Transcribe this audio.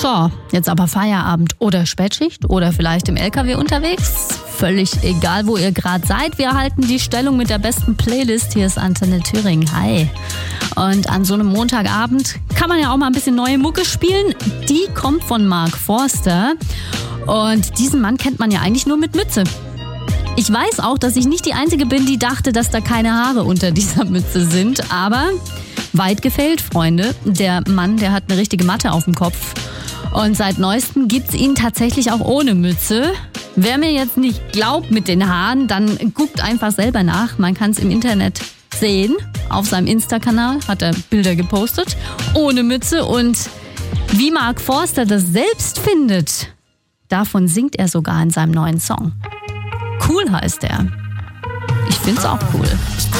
So, jetzt aber Feierabend oder Spätschicht oder vielleicht im LKW unterwegs. Völlig egal, wo ihr gerade seid. Wir halten die Stellung mit der besten Playlist. Hier ist Antenne Thüringen. Hi. Und an so einem Montagabend kann man ja auch mal ein bisschen neue Mucke spielen. Die kommt von Mark Forster. Und diesen Mann kennt man ja eigentlich nur mit Mütze. Ich weiß auch, dass ich nicht die Einzige bin, die dachte, dass da keine Haare unter dieser Mütze sind. Aber weit gefehlt, Freunde. Der Mann, der hat eine richtige Matte auf dem Kopf. Und seit Neuestem gibt's ihn tatsächlich auch ohne Mütze. Wer mir jetzt nicht glaubt mit den Haaren, dann guckt einfach selber nach. Man kann es im Internet sehen. Auf seinem Insta-Kanal hat er Bilder gepostet. Ohne Mütze. Und wie Mark Forster das selbst findet, davon singt er sogar in seinem neuen Song. Cool heißt er. Ich find's auch cool.